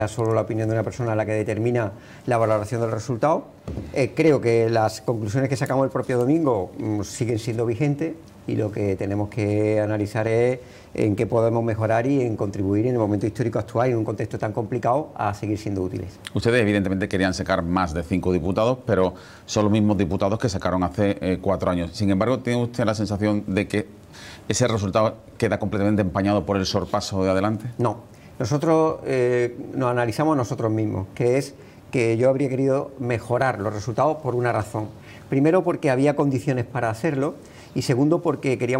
solo la opinión de una persona la que determina la valoración del resultado. Creo que las conclusiones que sacamos el propio domingo siguen siendo vigentes y lo que tenemos que analizar es en qué podemos mejorar y en contribuir en el momento histórico actual, en un contexto tan complicado, a seguir siendo útiles. Ustedes evidentemente querían sacar más de 5 diputados, pero son los mismos diputados que sacaron hace 4 años. Sin embargo, ¿tiene usted la sensación de que ese resultado queda completamente empañado por el sorpaso de adelante? No. Nosotros nos analizamos nosotros mismos, que es que yo habría querido mejorar los resultados por una razón. Primero, porque había condiciones para hacerlo, y segundo, porque queríamos